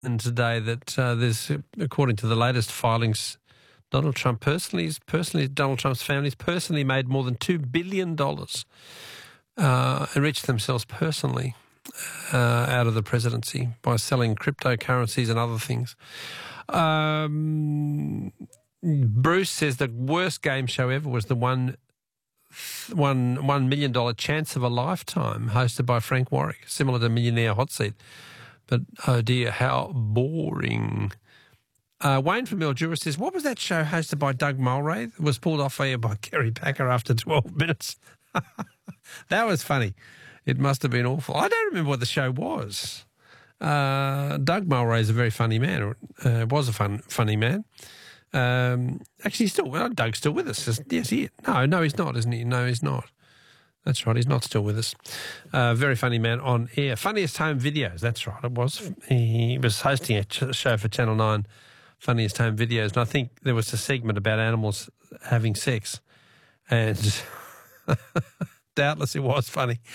And today that there's, according to the latest filings, Donald Trump's family's personally made more than $2 billion, enriched themselves personally out of the presidency by selling cryptocurrencies and other things. Bruce says the worst game show ever was the $1 million Chance of a Lifetime hosted by Frank Warwick, similar to Millionaire Hot Seat. But, oh dear, how boring. Wayne from Mildura says, what was that show hosted by Doug Mulray that was pulled off air by Kerry Packer after 12 minutes? That was funny. It must have been awful. I don't remember what the show was. Doug Mulray is a very funny man. Was a funny man. Actually, Doug's still with us. Yes, he is. No, he's not, isn't he? No, he's not. That's right, he's not still with us. Very funny man on air. Funniest Home Videos, that's right, it was. He was hosting a show for Channel 9, Funniest Home Videos, and I think there was a segment about animals having sex, and doubtless it was funny.